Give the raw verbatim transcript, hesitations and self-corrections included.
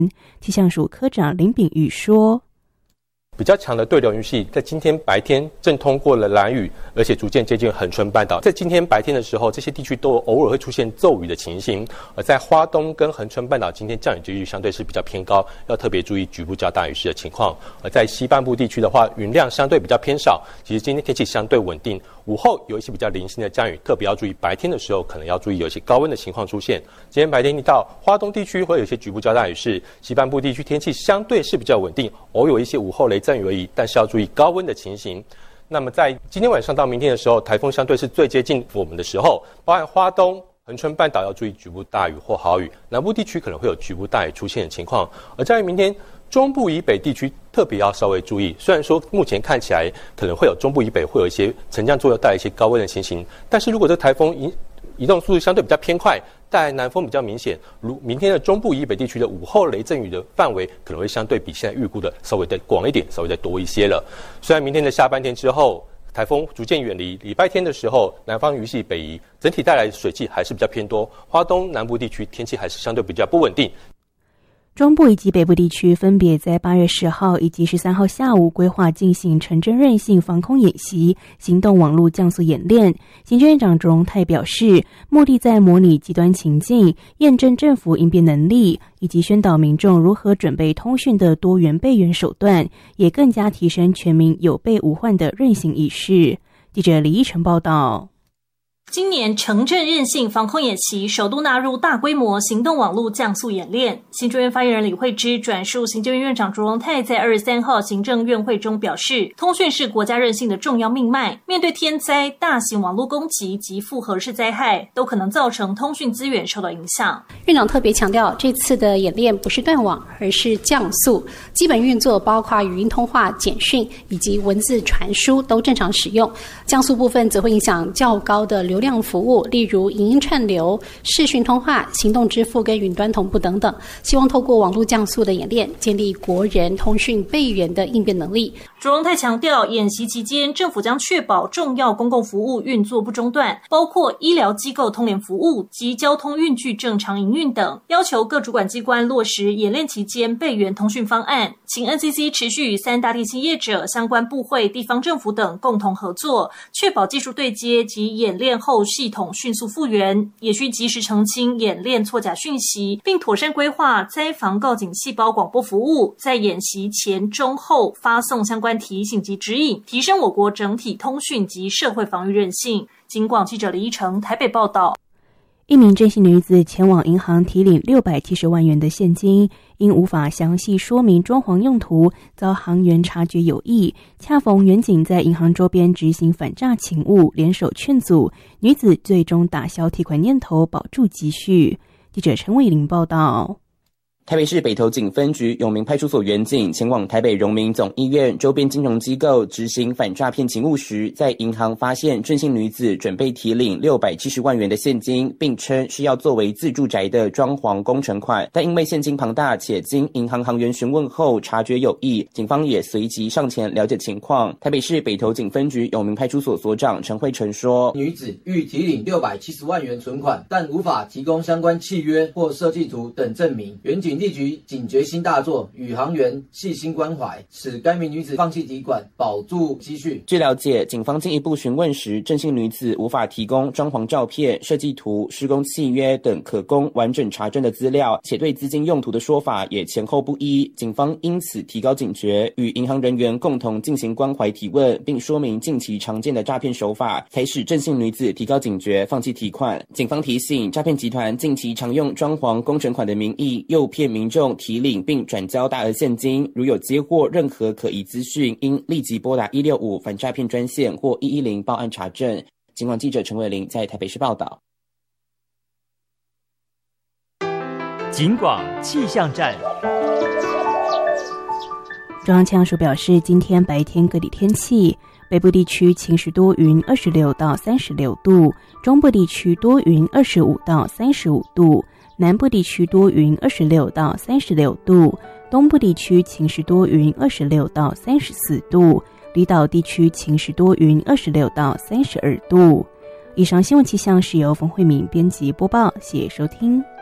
气象署科长林秉玉说， 比较强的对流云系在今天白天正通过了兰屿，而且逐渐接近恒春半岛。在今天白天的时候，这些地区都偶尔会出现骤雨的情形。而在花东跟恒春半岛，今天降雨几率相对是比较偏高，要特别注意局部较大雨势的情况。而在西半部地区的话，云量相对比较偏少，其实今天天气相对稳定。午后有一些比较零星的降雨，特别要注意白天的时候可能要注意有一些高温的情况出现。今天白天一到花东地区会有一些局部较大雨势，西半部地区天气相对是比较稳定，偶有一些午后雷阵雨而已，但是要注意高温的情形。那么在今天晚上到明天的时候，台风相对是最接近我们的时候，包含花东、恒春半岛要注意局部大雨或豪雨，南部地区可能会有局部大雨出现的情况。而在于明天中部以北地区特别要稍微注意，虽然说目前看起来可能会有中部以北会有一些沉降作用带来一些高温的情形，但是如果这个台风移移动速度相对比较偏快，带来南风比较明显，如明天的中部以北地区的午后雷阵雨的范围可能会相对比现在预估的稍微再广一点，稍微再多一些了。虽然明天的下半天之后台风逐渐远离，礼拜天的时候南方云系北移，整体带来的水汽还是比较偏多，花东南部地区天气还是相对比较不稳定。 中部以及北部地区分别在八月十号以及十三号下午规划进行城镇韧性防空演习、行动网络降速演练。行政院长卓荣泰表示，目的在模拟极端情境，验证政府应变能力，以及宣导民众如何准备通讯的多元备援手段，也更加提升全民有备无患的韧性意识。记者李依晨报道。 今年城镇韧性防空演习首度纳入大规模行动网络降速演练。行政院发言人李慧芝转述行政院院长卓荣泰在二十三号行政院会中表示，通讯是国家韧性的重要命脉，面对天灾、大型网络攻击及复合式灾害，都可能造成通讯资源受到影响。 院长特别强调，这次的演练不是断网，而是降速，基本运作包括语音通话、简讯以及文字传输都正常使用。降速部分则会影响较高的流量服务，例如影音串流、视讯通话、行动支付跟云端同步等等，希望透过网络降速的演练，建立国人通讯备援的应变能力。 卓荣泰强调，演习期间政府将确保重要公共服务运作不中断，包括医疗机构通联服务及交通运具正常营运等，要求各主管机关落实演练期间备援通讯方案，请 N C C 持续与三大电信业者、相关部会、地方政府等共同合作，确保技术对接及演练后系统迅速复原，也需及时澄清演练错假讯息，并妥善规划灾防告警细胞广播服务，在演习前、中、后发送相关提醒及指引，提升我国整体通讯及社会防御韧性。警广记者李依成台北报道。 一名郑姓女子前往银行提领六百七十万元的现金，因无法详细说明装潢用途，遭行员察觉有异。恰逢员警在银行周边执行反诈勤务，联手劝阻，女子最终打消提款念头，保住积蓄。记者陈伟玲报道。 台北市北投警分局永明派出所员警前往台北荣民总医院周边金融机构执行反诈骗勤务时，在银行发现郑姓女子准备提领六百七十万元的现金，并称是要作为自住宅的装潢工程款，但因为现金庞大且经银行行员询问后察觉有异，警方也随即上前了解情况。台北市北投警分局永明派出所所长陈慧成说， 女子欲提领六百七十万元存款，但无法提供相关契约或设计图等证明，员警立即警觉心大作，与行员细心关怀，使该名女子放弃提款，保住积蓄。 据了解，警方进一步询问时，郑姓女子无法提供装潢照片、设计图、施工契约等可供完整查证的资料，且对资金用途的说法也前后不一。警方因此提高警觉，与银行人员共同进行关怀提问，并说明近期常见的诈骗手法，才使郑姓女子提高警觉，放弃提款。警方提醒，诈骗集团近期常用装潢工程款的名义诱骗民众提领并转交大额现金，如有接获任何可疑资讯，应立即拨打一六五反诈骗专线或一一零报案查证。警广记者陈伟玲在台北市报道。 警广气象站。 中央气象署表示，今天白天各地天气，北部地区晴时多云，二十六到三十六度；中部地区多云，二十五到三十五度；南部地区多云，二十六到三十六度；东部地区晴时多云，二十六到三十四度；离岛地区晴时多云，二十六到三十二度。以上新闻气象是由冯慧敏编辑播报，谢谢收听。